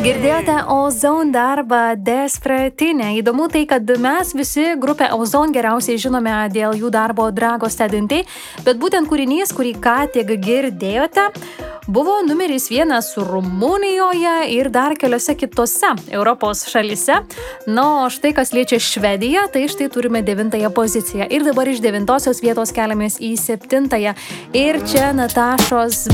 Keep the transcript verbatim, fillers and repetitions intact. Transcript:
Girdėjote Ozone darbą Despertine. Įdomu tai, kad mes visi grupę Ozone geriausiai žinome dėl jų darbo Drago Stedintai, bet būtent kūrinys, kurį ką tik girdėjote, buvo numeris vienas Rumunijoje ir dar keliose kitose Europos šalyse. Na, o štai kas liečia Švediją, tai štai turime devintąją poziciją. Ir dabar iš devintosios vietos keliamės į septintąją. Ir čia Natašos